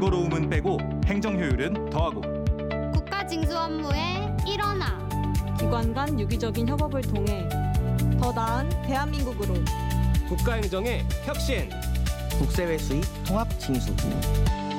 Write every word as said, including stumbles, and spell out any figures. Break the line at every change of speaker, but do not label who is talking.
번거로움은 빼고 행정 효율은 더하고.
국가 징수 업무의 일원화.
기관 간 유기적인 협업을 통해 더 나은 대한민국으로.
국가행정의 혁신.
국세외 수입 통합 징수.